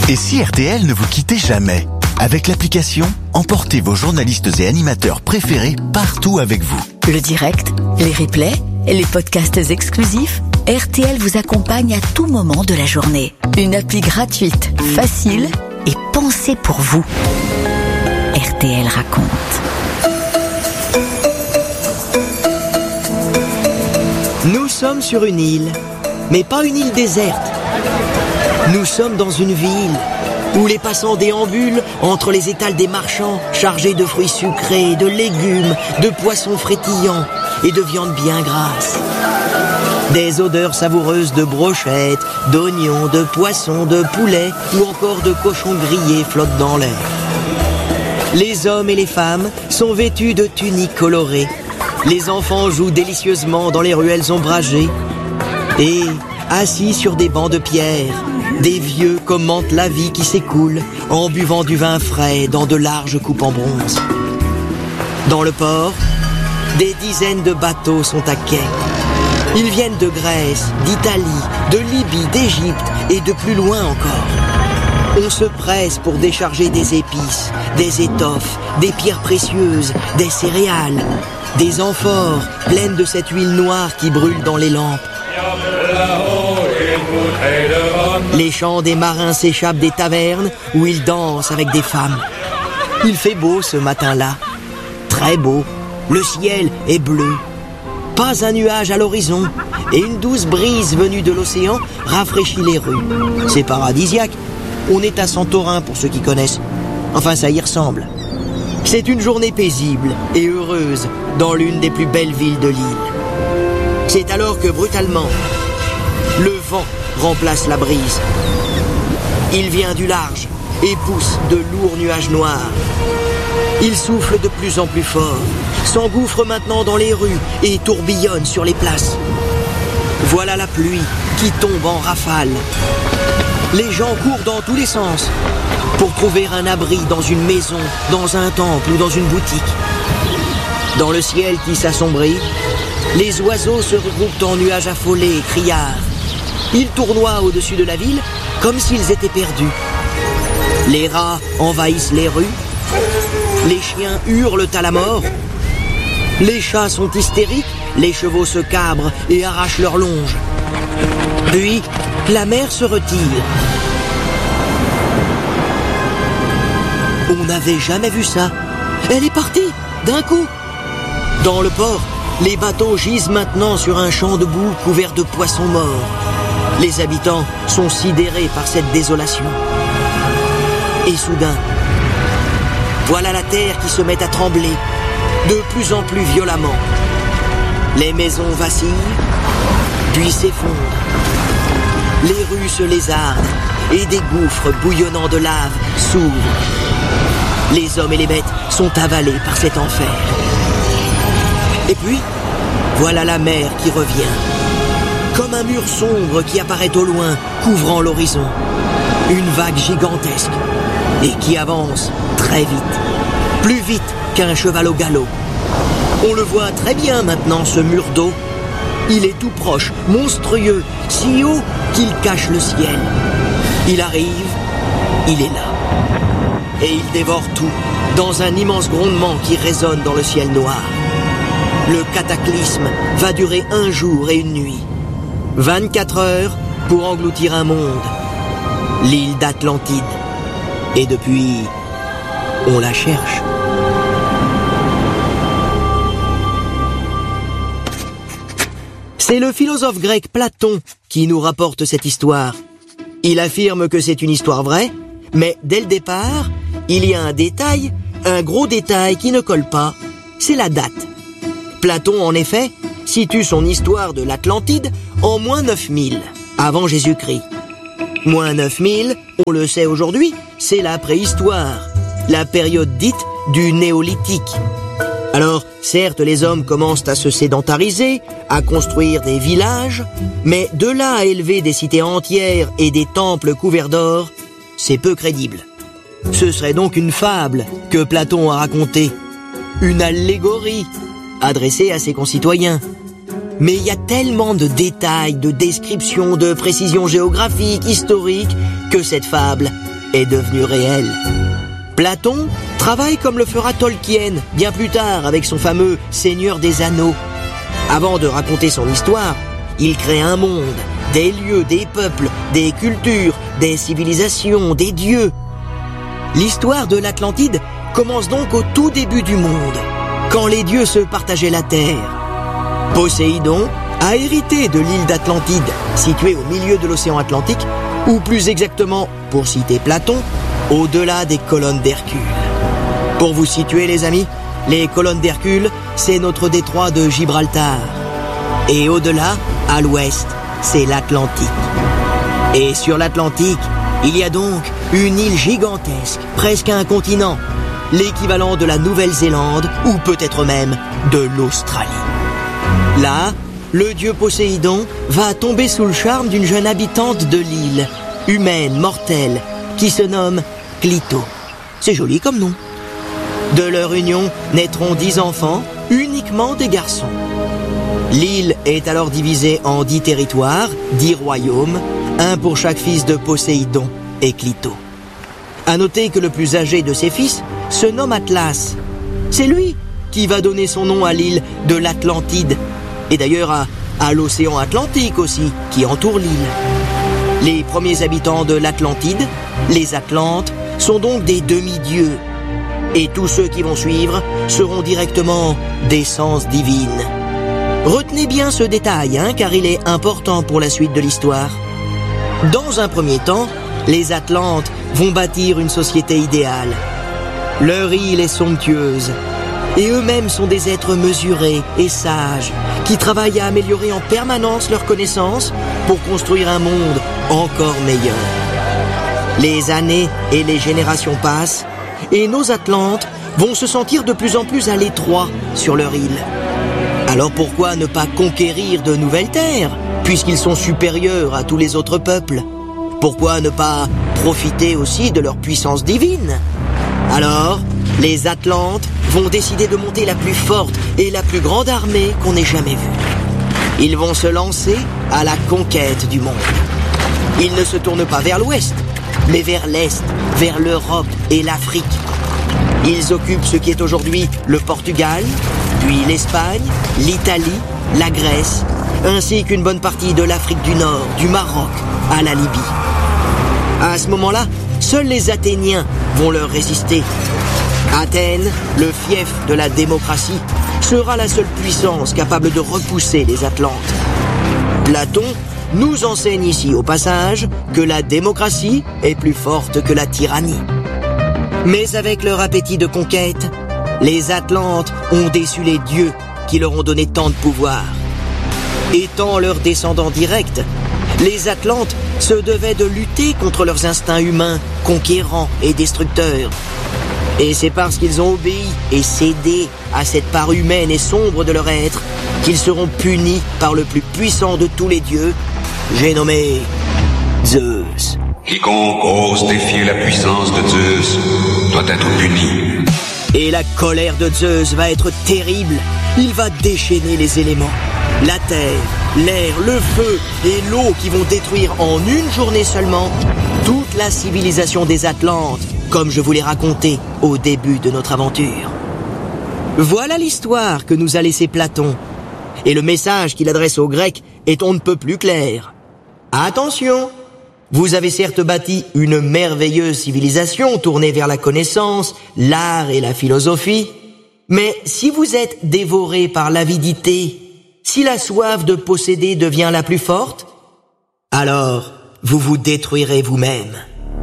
Et si RTL ne vous quittait jamais? Avec l'application, emportez vos journalistes et animateurs préférés partout avec vous. Le direct, les replays, les podcasts exclusifs, RTL vous accompagne à tout moment de la journée. Une appli gratuite, facile et pensée pour vous. RTL raconte. Nous sommes sur une île, mais pas une île déserte. Nous sommes dans une ville où les passants déambulent entre les étals des marchands chargés de fruits sucrés, de légumes, de poissons frétillants et de viande bien grasse. Des odeurs savoureuses de brochettes, d'oignons, de poissons, de poulets ou encore de cochons grillés flottent dans l'air. Les hommes et les femmes sont vêtus de tuniques colorées. Les enfants jouent délicieusement dans les ruelles ombragées. Et, assis sur des bancs de pierre, des vieux commentent la vie qui s'écoule en buvant du vin frais dans de larges coupes en bronze. Dans le port, des dizaines de bateaux sont à quai. Ils viennent de Grèce, d'Italie, de Libye, d'Égypte et de plus loin encore. On se presse pour décharger des épices, des étoffes, des pierres précieuses, des céréales, des amphores pleines de cette huile noire qui brûle dans les lampes. Les chants des marins s'échappent des tavernes où ils dansent avec des femmes. Il fait beau ce matin-là, très beau. Le ciel est bleu. Pas un nuage à l'horizon et une douce brise venue de l'océan rafraîchit les rues. C'est paradisiaque. On est à Santorin pour ceux qui connaissent. Enfin, ça y ressemble. C'est une journée paisible et heureuse dans l'une des plus belles villes de l'île. C'est alors que brutalement, le vent remplace la brise. Il vient du large et pousse de lourds nuages noirs. Il souffle de plus en plus fort, s'engouffre maintenant dans les rues et tourbillonne sur les places. Voilà la pluie qui tombe en rafales. Les gens courent dans tous les sens pour trouver un abri dans une maison, dans un temple ou dans une boutique. Dans le ciel qui s'assombrit, les oiseaux se regroupent en nuages affolés et criards. Ils tournoient au-dessus de la ville comme s'ils étaient perdus. Les rats envahissent les rues. Les chiens hurlent à la mort. Les chats sont hystériques. Les chevaux se cabrent et arrachent leurs longes. Puis, la mer se retire. On n'avait jamais vu ça. Elle est partie, d'un coup. Dans le port, les bateaux gisent maintenant sur un champ de boue couvert de poissons morts. Les habitants sont sidérés par cette désolation. Et soudain, voilà la terre qui se met à trembler, de plus en plus violemment. Les maisons vacillent, puis s'effondrent. Les rues se lézardent et des gouffres bouillonnants de lave s'ouvrent. Les hommes et les bêtes sont avalés par cet enfer. Et puis, voilà la mer qui revient, comme un mur sombre qui apparaît au loin, couvrant l'horizon. Une vague gigantesque, et qui avance très vite, plus vite qu'un cheval au galop. On le voit très bien maintenant, ce mur d'eau. Il est tout proche, monstrueux, si haut qu'il cache le ciel. Il arrive, il est là. Et il dévore tout, dans un immense grondement qui résonne dans le ciel noir. Le cataclysme va durer 1 jour et 1 nuit. 24 heures pour engloutir un monde. L'île d'Atlantide. Et depuis, on la cherche. C'est le philosophe grec Platon qui nous rapporte cette histoire. Il affirme que c'est une histoire vraie, mais dès le départ, il y a un détail, un gros détail qui ne colle pas, c'est la date. Platon, en effet, situe son histoire de l'Atlantide en moins 9000, avant Jésus-Christ. Moins 9000, on le sait aujourd'hui, c'est la préhistoire, la période dite du néolithique. Alors, certes, les hommes commencent à se sédentariser, à construire des villages, mais de là à élever des cités entières et des temples couverts d'or, c'est peu crédible. Ce serait donc une fable que Platon a racontée, une allégorie adressée à ses concitoyens. Mais il y a tellement de détails, de descriptions, de précisions géographiques, historiques, que cette fable est devenue réelle. Platon travaille comme le fera Tolkien bien plus tard avec son fameux Seigneur des Anneaux. Avant de raconter son histoire, il crée un monde, des lieux, des peuples, des cultures, des civilisations, des dieux. L'histoire de l'Atlantide commence donc au tout début du monde, quand les dieux se partageaient la terre. Poséidon a hérité de l'île d'Atlantide, située au milieu de l'océan Atlantique, ou plus exactement, pour citer Platon, au-delà des colonnes d'Hercule. Pour vous situer les amis, les colonnes d'Hercule, c'est notre détroit de Gibraltar. Et au-delà, à l'ouest, c'est l'Atlantique. Et sur l'Atlantique, il y a donc une île gigantesque, presque un continent, l'équivalent de la Nouvelle-Zélande ou peut-être même de l'Australie. Là, le dieu Poséidon va tomber sous le charme d'une jeune habitante de l'île, humaine, mortelle, qui se nomme Clito. C'est joli comme nom. De leur union naîtront 10 enfants, uniquement des garçons. L'île est alors divisée en 10 territoires, 10 royaumes, un pour chaque fils de Poséidon et Clito. À noter que le plus âgé de ses fils se nomme Atlas. C'est lui qui va donner son nom à l'île de l'Atlantide, et d'ailleurs à l'océan Atlantique aussi, qui entoure l'île. Les premiers habitants de l'Atlantide, les Atlantes, sont donc des demi-dieux. Et tous ceux qui vont suivre seront directement d'essence divine. Retenez bien ce détail, car il est important pour la suite de l'histoire. Dans un premier temps, les Atlantes vont bâtir une société idéale. Leur île est somptueuse, et eux-mêmes sont des êtres mesurés et sages, qui travaillent à améliorer en permanence leurs connaissances pour construire un monde encore meilleur. Les années et les générations passent, et nos Atlantes vont se sentir de plus en plus à l'étroit sur leur île. Alors pourquoi ne pas conquérir de nouvelles terres, puisqu'ils sont supérieurs à tous les autres peuples? Pourquoi ne pas profiter aussi de leur puissance divine? Alors, les Atlantes vont décider de monter la plus forte et la plus grande armée qu'on ait jamais vue. Ils vont se lancer à la conquête du monde. Ils ne se tournent pas vers l'ouest, mais vers l'est, vers l'Europe et l'Afrique. Ils occupent ce qui est aujourd'hui le Portugal, puis l'Espagne, l'Italie, la Grèce, ainsi qu'une bonne partie de l'Afrique du Nord, du Maroc à la Libye. À ce moment-là, seuls les Athéniens vont leur résister. Athènes, le fief de la démocratie, sera la seule puissance capable de repousser les Atlantes. Platon nous enseigne ici au passage que la démocratie est plus forte que la tyrannie. Mais avec leur appétit de conquête, les Atlantes ont déçu les dieux qui leur ont donné tant de pouvoir. Étant leurs descendants directs, les Atlantes se devaient de lutter contre leurs instincts humains, conquérants et destructeurs. Et c'est parce qu'ils ont obéi et cédé à cette part humaine et sombre de leur être qu'ils seront punis par le plus puissant de tous les dieux, j'ai nommé Zeus. Quiconque ose défier la puissance de Zeus doit être puni. Et la colère de Zeus va être terrible. Il va déchaîner les éléments. La terre, l'air, le feu et l'eau qui vont détruire en une journée seulement toute la civilisation des Atlantes, comme je vous l'ai raconté au début de notre aventure. Voilà l'histoire que nous a laissé Platon. Et le message qu'il adresse aux Grecs est on ne peut plus clair. Attention! Vous avez certes bâti une merveilleuse civilisation tournée vers la connaissance, l'art et la philosophie, mais si vous êtes dévoré par l'avidité, si la soif de posséder devient la plus forte, alors vous vous détruirez vous-même.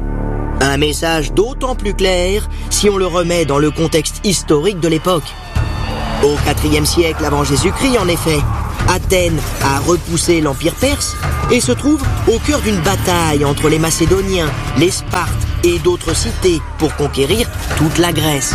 Un message d'autant plus clair si on le remet dans le contexte historique de l'époque. Au IVe siècle avant Jésus-Christ, en effet, Athènes a repoussé l'Empire perse et se trouve au cœur d'une bataille entre les Macédoniens, les Spartes et d'autres cités pour conquérir toute la Grèce.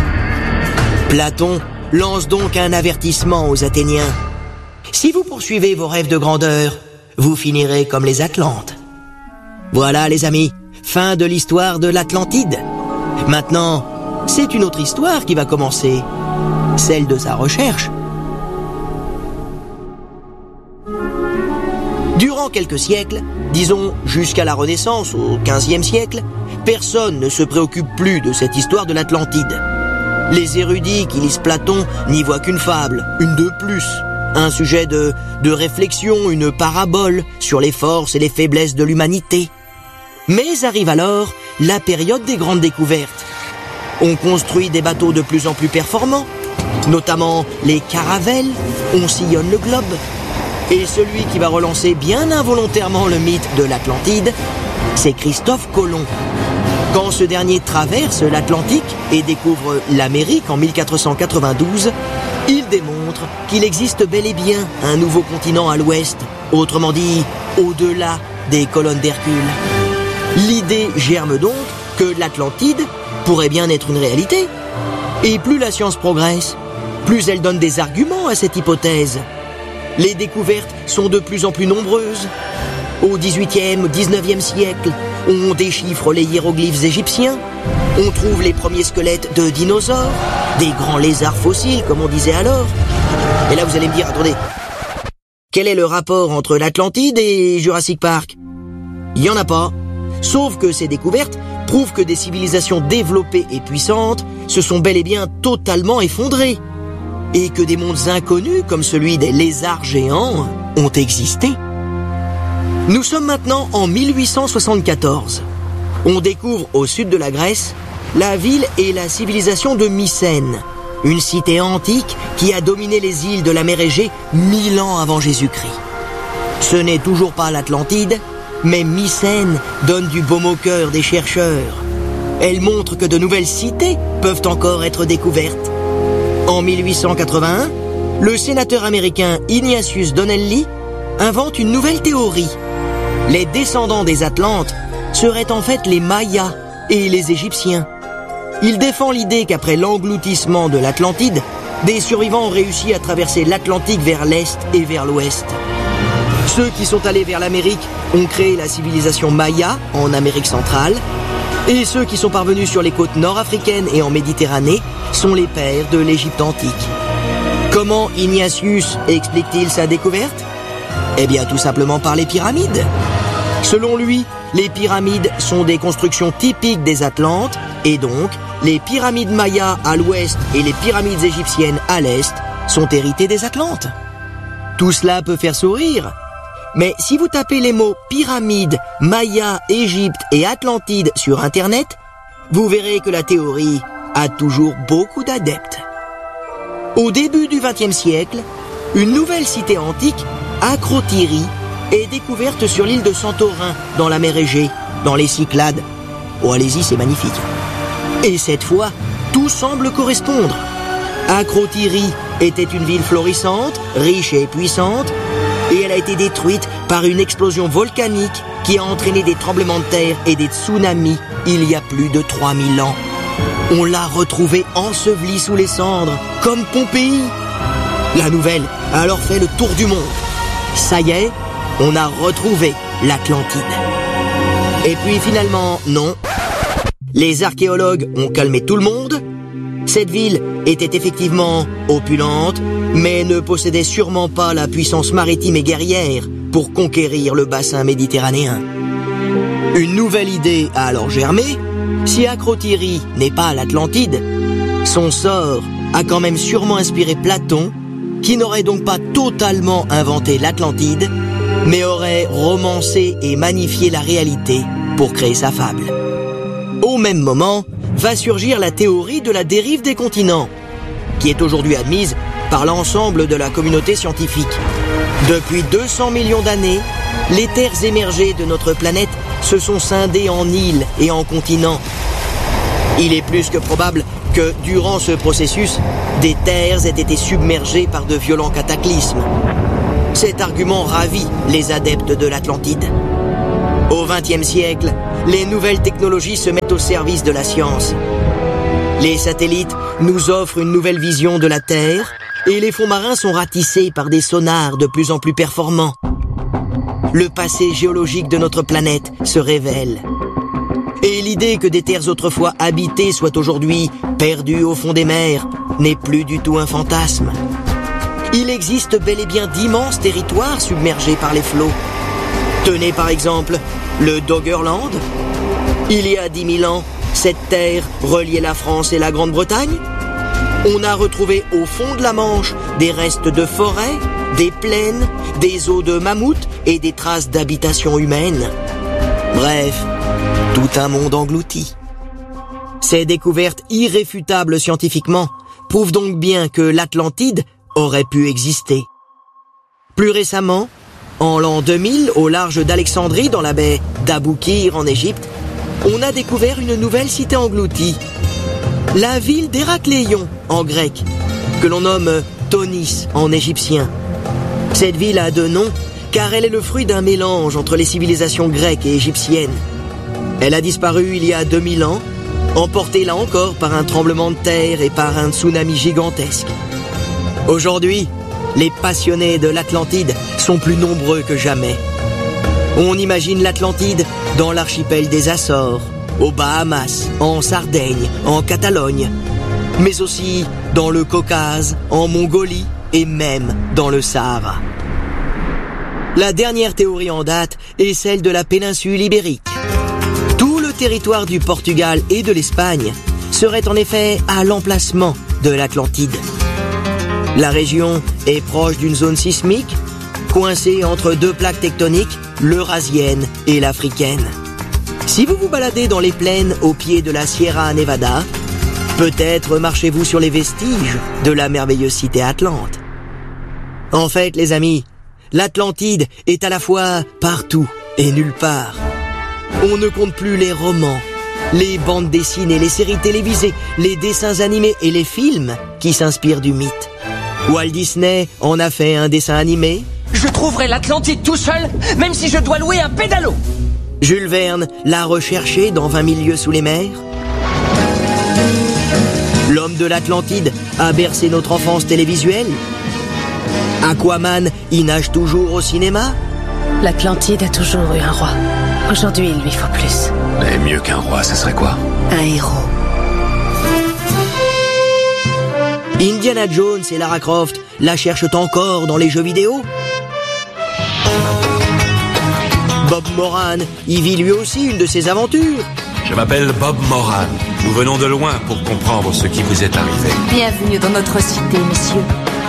Platon lance donc un avertissement aux Athéniens. Si vous poursuivez vos rêves de grandeur, vous finirez comme les Atlantes. Voilà les amis, fin de l'histoire de l'Atlantide. Maintenant, c'est une autre histoire qui va commencer, celle de sa recherche. Durant Durant quelques siècles, disons jusqu'à la Renaissance, au XVe siècle, personne ne se préoccupe plus de cette histoire de l'Atlantide. Les érudits qui lisent Platon n'y voient qu'une fable, une de plus, un sujet de réflexion, une parabole sur les forces et les faiblesses de l'humanité. Mais arrive alors la période des grandes découvertes. On construit des bateaux de plus en plus performants, notamment les caravelles, on sillonne le globe. Et celui qui va relancer bien involontairement le mythe de l'Atlantide, c'est Christophe Colomb. Quand ce dernier traverse l'Atlantique et découvre l'Amérique en 1492, il démontre qu'il existe bel et bien un nouveau continent à l'ouest, autrement dit, au-delà des colonnes d'Hercule. L'idée germe donc que l'Atlantide pourrait bien être une réalité. Et plus la science progresse, plus elle donne des arguments à cette hypothèse. Les découvertes sont de plus en plus nombreuses. Au XVIIIe, XIXe siècle, on déchiffre les hiéroglyphes égyptiens, on trouve les premiers squelettes de dinosaures, des grands lézards fossiles, comme on disait alors. Et là, vous allez me dire, attendez, quel est le rapport entre l'Atlantide et Jurassic Park ? Il n'y en a pas. Sauf que ces découvertes prouvent que des civilisations développées et puissantes se sont bel et bien totalement effondrées. Et que des mondes inconnus, comme celui des lézards géants, ont existé. Nous sommes maintenant en 1874. On découvre au sud de la Grèce la ville et la civilisation de Mycène, une cité antique qui a dominé les îles de la mer Égée 1000 ans avant Jésus-Christ. Ce n'est toujours pas l'Atlantide, mais Mycène donne du baume au cœur des chercheurs. Elle montre que de nouvelles cités peuvent encore être découvertes. En 1881, le sénateur américain Ignatius Donnelly invente une nouvelle théorie. Les descendants des Atlantes seraient en fait les Mayas et les Égyptiens. Il défend l'idée qu'après l'engloutissement de l'Atlantide, des survivants ont réussi à traverser l'Atlantique vers l'Est et vers l'Ouest. Ceux qui sont allés vers l'Amérique ont créé la civilisation Maya en Amérique centrale, et ceux qui sont parvenus sur les côtes nord-africaines et en Méditerranée sont les pères de l'Égypte antique. Comment Ignatius explique-t-il sa découverte ? Eh bien, tout simplement par les pyramides. Selon lui, les pyramides sont des constructions typiques des Atlantes, et donc, les pyramides mayas à l'ouest et les pyramides égyptiennes à l'est sont héritées des Atlantes. Tout cela peut faire sourire, mais si vous tapez les mots pyramide, Maya, Égypte et Atlantide sur Internet, vous verrez que la théorie a toujours beaucoup d'adeptes. Au début du XXe siècle, une nouvelle cité antique, Akrotiri, est découverte sur l'île de Santorin, dans la mer Égée, dans les Cyclades. Oh, allez-y, c'est magnifique. Et cette fois, tout semble correspondre. Akrotiri était une ville florissante, riche et puissante, et elle a été détruite par une explosion volcanique qui a entraîné des tremblements de terre et des tsunamis il y a plus de 3000 ans. On l'a retrouvée ensevelie sous les cendres, comme Pompéi. La nouvelle a alors fait le tour du monde. Ça y est, on a retrouvé l'Atlantide. Et puis finalement, non. Les archéologues ont calmé tout le monde. Cette ville était effectivement opulente, mais ne possédait sûrement pas la puissance maritime et guerrière pour conquérir le bassin méditerranéen. Une nouvelle idée a alors germé. Si Akrotiri n'est pas l'Atlantide, son sort a quand même sûrement inspiré Platon, qui n'aurait donc pas totalement inventé l'Atlantide, mais aurait romancé et magnifié la réalité pour créer sa fable. Au même moment, va surgir la théorie de la dérive des continents, qui est aujourd'hui admise par l'ensemble de la communauté scientifique. Depuis 200 millions d'années, les terres émergées de notre planète se sont scindées en îles et en continents. Il est plus que probable que, durant ce processus, des terres aient été submergées par de violents cataclysmes. Cet argument ravit les adeptes de l'Atlantide. Au XXe siècle, les nouvelles technologies se mettent au service de la science. Les satellites nous offrent une nouvelle vision de la Terre et les fonds marins sont ratissés par des sonars de plus en plus performants. Le passé géologique de notre planète se révèle. Et l'idée que des terres autrefois habitées soient aujourd'hui perdues au fond des mers n'est plus du tout un fantasme. Il existe bel et bien d'immenses territoires submergés par les flots. Tenez par exemple le Doggerland. Il y a 10 000 ans, cette terre reliait la France et la Grande-Bretagne. On a retrouvé au fond de la Manche des restes de forêts, des plaines, des os de mammouths et des traces d'habitation humaine. Bref, tout un monde englouti. Ces découvertes irréfutables scientifiquement prouvent donc bien que l'Atlantide aurait pu exister. Plus récemment, en l'an 2000, au large d'Alexandrie, dans la baie d'Aboukir en Égypte, on a découvert une nouvelle cité engloutie. La ville d'Héracléion, en grec, que l'on nomme Tonis en égyptien. Cette ville a deux noms, car elle est le fruit d'un mélange entre les civilisations grecques et égyptiennes. Elle a disparu il y a 2000 ans, emportée là encore par un tremblement de terre et par un tsunami gigantesque. Aujourd'hui, les passionnés de l'Atlantide sont plus nombreux que jamais. On imagine l'Atlantide dans l'archipel des Açores, aux Bahamas, en Sardaigne, en Catalogne, mais aussi dans le Caucase, en Mongolie et même dans le Sahara. La dernière théorie en date est celle de la péninsule ibérique. Tout le territoire du Portugal et de l'Espagne serait en effet à l'emplacement de l'Atlantide. La région est proche d'une zone sismique, coincée entre deux plaques tectoniques, l'eurasienne et l'africaine. Si vous vous baladez dans les plaines au pied de la Sierra Nevada, peut-être marchez-vous sur les vestiges de la merveilleuse cité Atlante. En fait, les amis, l'Atlantide est à la fois partout et nulle part. On ne compte plus les romans, les bandes dessinées, les séries télévisées, les dessins animés et les films qui s'inspirent du mythe. Walt Disney en a fait un dessin animé. Je trouverai l'Atlantide tout seul, même si je dois louer un pédalo. Jules Verne l'a recherché dans 20 000 lieues sous les mers. L'homme de l'Atlantide a bercé notre enfance télévisuelle. Aquaman y nage toujours au cinéma. L'Atlantide a toujours eu un roi. Aujourd'hui, il lui faut plus. Mais mieux qu'un roi, ça serait quoi? Un héros. Indiana Jones et Lara Croft la cherchent encore dans les jeux vidéo. Bob Moran y vit lui aussi une de ses aventures. Je m'appelle Bob Moran. Nous venons de loin pour comprendre ce qui vous est arrivé. Bienvenue dans notre cité, messieurs.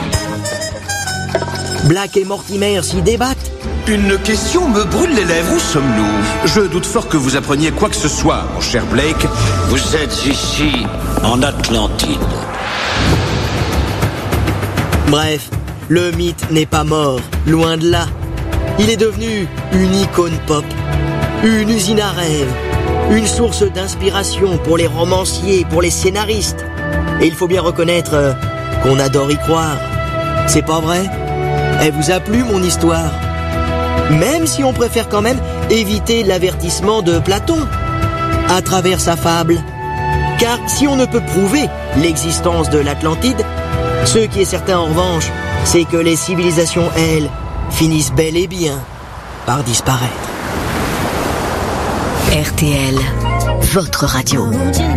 Black et Mortimer s'y débattent. Une question me brûle les lèvres. Où sommes-nous? Je doute fort que vous appreniez quoi que ce soit, mon cher Blake. Vous êtes ici, en Atlantide. Bref, le mythe n'est pas mort, loin de là. Il est devenu une icône pop, une usine à rêves, une source d'inspiration pour les romanciers, pour les scénaristes. Et il faut bien reconnaître qu'on adore y croire. C'est pas vrai? Elle vous a plu, mon histoire? Même si on préfère quand même éviter l'avertissement de Platon à travers sa fable. Car si on ne peut prouver l'existence de l'Atlantide, ce qui est certain en revanche, c'est que les civilisations, elles, finissent bel et bien par disparaître. RTL, votre radio.